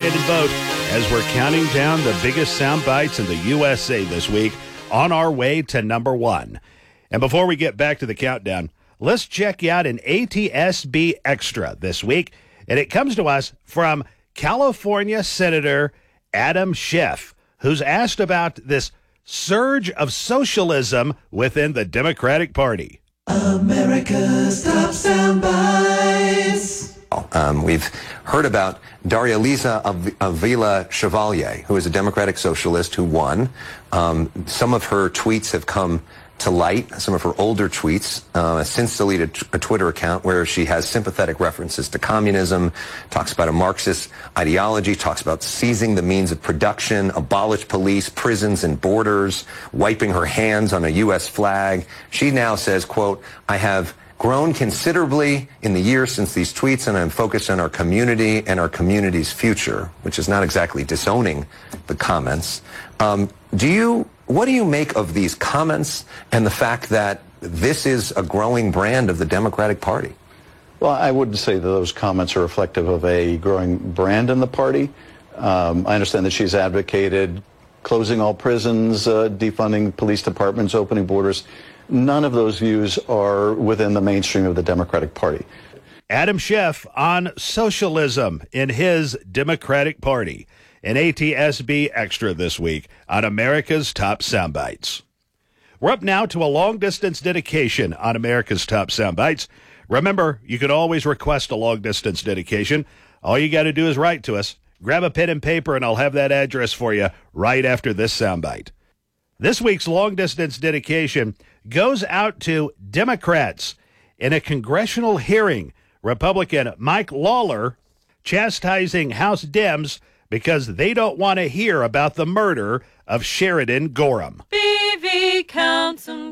in and vote as we're counting down the biggest sound bites in the USA this week on our way to number one. And before we get back to the countdown, let's check out an ATSB Extra this week. And it comes to us from California Senator Adam Schiff, who's asked about this surge of socialism within the Democratic Party. America's Top Soundbites. We've heard about Daria-Liza Avila Chevalier, who is a Democratic socialist who won. Some of her tweets have come to light, some of her older tweets, since deleted a Twitter account where she has sympathetic references to communism, talks about a Marxist ideology, talks about seizing the means of production, abolish police, prisons, and borders, wiping her hands on a U.S. flag. She now says, quote, "I have grown considerably in the years since these tweets, and I'm focused on our community and our community's future," which is not exactly disowning the comments. What do you make of these comments and the fact that this is a growing brand of the Democratic Party? Well, I wouldn't say that those comments are reflective of a growing brand in the party. I understand that she's advocated closing all prisons, defunding police departments, opening borders. None of those views are within the mainstream of the Democratic Party. Adam Schiff on socialism in his Democratic Party. An ATSB Extra this week on America's Top Soundbites. We're up now to a long-distance dedication on America's Top Soundbites. Remember, you can always request a long-distance dedication. All you got to do is write to us. Grab a pen and paper, and I'll have that address for you right after this soundbite. This week's long-distance dedication goes out to Democrats. In a congressional hearing, Republican Mike Lawler chastising House Dems because they don't want to hear about the murder of Sheridan Gorham. BV counts them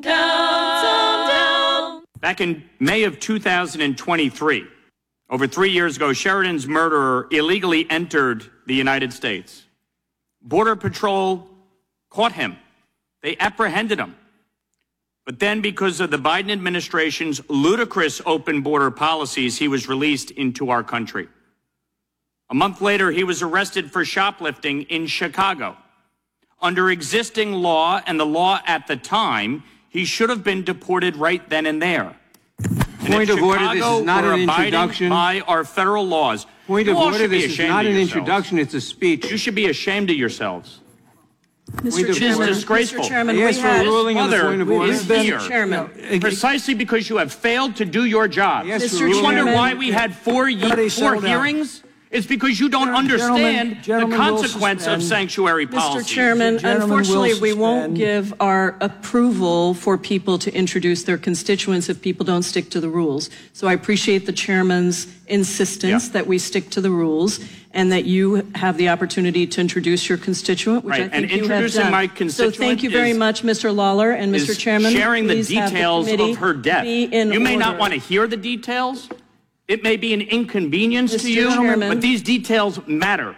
down. Back in May of 2023, over 3 years ago, Sheridan's murderer illegally entered the United States. Border Patrol caught him. They apprehended him. But then, because of the Biden administration's ludicrous open border policies, he was released into our country. A month later, he was arrested for shoplifting in Chicago. Under existing law and the law at the time, he should have been deported right then and there. Point of order, this is not an introduction. By our federal laws. Point of order, this is not an introduction, it's a speech. You should be ashamed of yourselves. Mr. Chairman, disgraceful. Mr. Chairman, yes, for ruling on the point of order. Mr. Chairman. Precisely because you have failed to do your job. Yes, you wonder why we had four hearings? It's because you don't understand the consequence of sanctuary policy. Mr. Chairman, unfortunately, we won't give our approval for people to introduce their constituents if people don't stick to the rules. So I appreciate the chairman's insistence that we stick to the rules and that you have the opportunity to introduce your constituent, which I think you have done. My constituent so thank you very much, Mr. Lawler and Mr. Chairman. Sharing the details of her death. You may not want to hear the details. It may be an inconvenience to you, but these details matter.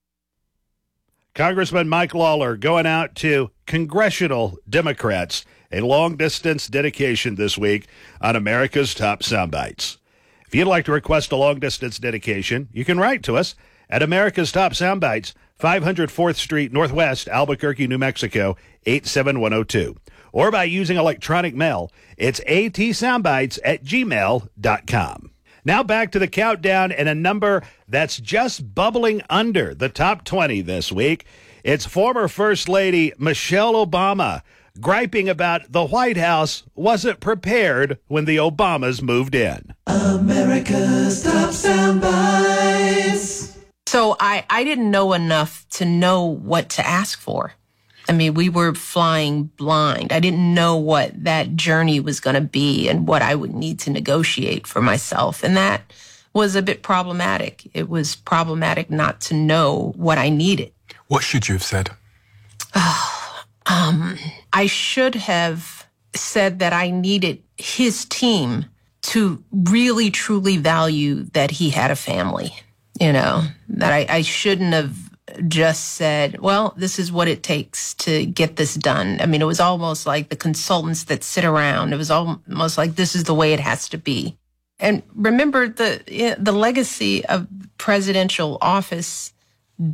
Congressman Mike Lawler going out to congressional Democrats, a long-distance dedication this week on America's Top Soundbites. If you'd like to request a long-distance dedication, you can write to us at America's Top Soundbites, 500 4th Street Northwest, Albuquerque, New Mexico, 87102. Or by using electronic mail, it's atsoundbites@gmail.com. Now back to the countdown and a number that's just bubbling under the top 20 this week. It's former First Lady Michelle Obama griping about the White House wasn't prepared when the Obamas moved in. America's Top Soundbites. So I didn't know enough to know what to ask for. I mean, we were flying blind. I didn't know what that journey was going to be and what I would need to negotiate for myself. And that was a bit problematic. It was problematic not to know what I needed. What should you have said? I should have said that I needed his team to really, truly value that he had a family. You know, that I shouldn't have just said, well, this is what it takes to get this done. I mean, it was almost like the consultants that sit around. It was almost like this is the way it has to be. And remember, the legacy of presidential office